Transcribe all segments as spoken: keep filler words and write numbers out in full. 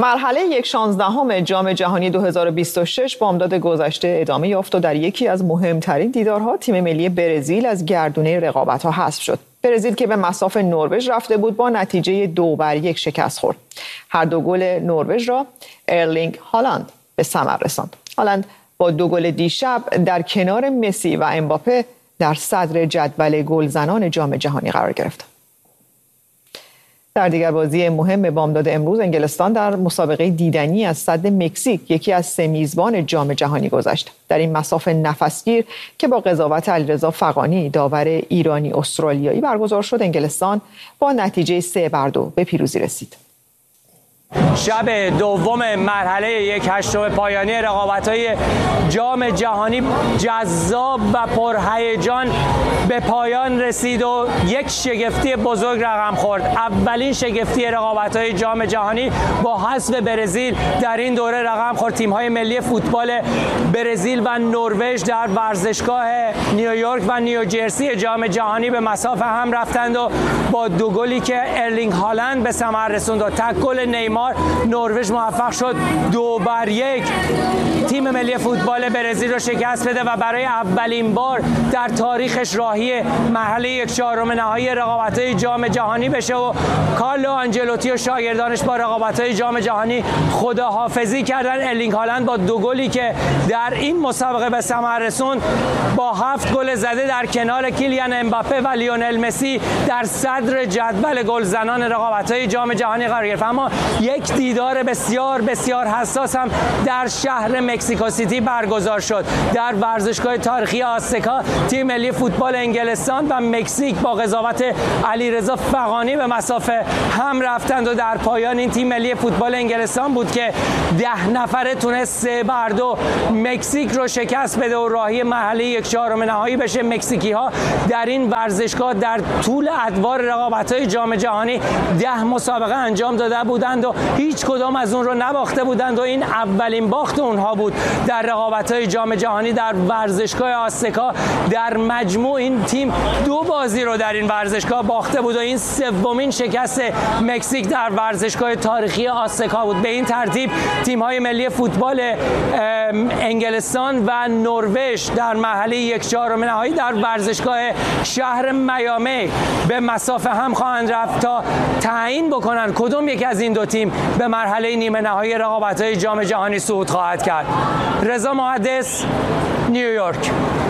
مرحله یک شانزدهم جام جهانی دو هزار و بیست و شش بامداد گذشته ادامه یافت و در یکی از مهمترین دیدارها تیم ملی برزیل از گردونه رقابت‌ها حذف شد. برزیل که به مصاف نروژ رفته بود با نتیجه دو بر یک شکست خورد. هر دو گل نروژ را ارلینگ هالند به ثمر رساند. هالند با دو گل دیشب در کنار مسی و امباپه در صدر جدول گلزنان جام جهانی قرار گرفت. در دیگر بازی مهم بامداد امروز انگلستان در مسابقه دیدنی از سد مکزیک یکی از سه میزبان جام جهانی گذشت. در این مصاف نفسگیر که با قضاوت علیرضا فغانی داور ایرانی استرالیایی برگزار شد، انگلستان با نتیجه سه بر دو به پیروزی رسید. شب دوم مرحله یک هشتم پایانی رقابت‌های جام جهانی جذاب و پرهیجان به پایان رسید و یک شگفتی بزرگ رقم خورد. اولین شگفتی رقابت‌های جام جهانی با حذف برزیل در این دوره رقم خورد. تیم‌های ملی فوتبال برزیل و نروژ در ورزشگاه نیویورک و نیوجرسی جام جهانی به مصاف هم رفتند و با دو گلی که ارلینگ هالند به ثمر رسوند و تک گل نیمار نروژ موفق شد دو بر یک تیم ملی فوتبال برزیل رو شکست بده و برای اولین بار در تاریخش راهی مرحله یک چهارم نهایی رقابت‌های جام جهانی بشه و کارلو آنجلوتی و شاگردانش با رقابت‌های جام جهانی خداحافظی کردن. ارلینگ هالند با دو گلی که در این مسابقه به ثمر رسوند با هفت گل زده در کنار کیلیان امباپه و لیونل مسی در صدر جدول گلزنان رقابت‌های جام جهانی قرار گرفت. اما یک دیدار بسیار بسیار حساس هم در شهر مکزیکو سیتی برگزار شد. در ورزشگاه تاریخی آزتکا تیم ملی فوتبال انگلستان و مکزیک با قضاوت علیرضا فغانی به مسافه هم رفتند و در پایان این تیم ملی فوتبال انگلستان بود که ده نفره تونست سه بر دو مکزیک رو شکست بده و راهی مرحله یک چهارم نهایی بشه. مکزیکی ها در این ورزشگاه در طول ادوار رقابت‌های جام جهانی ده مسابقه انجام داده بودند و هیچ کدام از اون رو نباخته بودند و این اولین باخت اونها بود در رقابت‌های جام جهانی در ورزشگاه آزتکا. در مجموع این تیم دو بازی رو در این ورزشگاه باخته بود و این سومین شکست مکزیک در ورزشگاه تاریخی آزتکا بود. به این ترتیب تیم‌های ملی فوتبال انگلستان و نروژ در مرحله یک چهارم نهایی در ورزشگاه شهر میامی به مصاف هم خواهند رفت تا تعیین بکنن کدوم یک از این دو تیم به مرحله نیمه نهایی رقابت‌های جام جهانی صعود خواهد کرد. رضا محدث، نیویورک.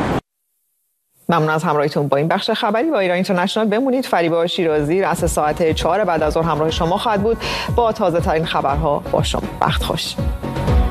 ممنون از همراهیتون با این بخش خبری با ایران اینترنشنال. بمونید. فریبا شیرازی رأس ساعت چهار بعد از ظهر همراه شما خواهد بود با تازه ترین خبرها. با شما وقت خوش.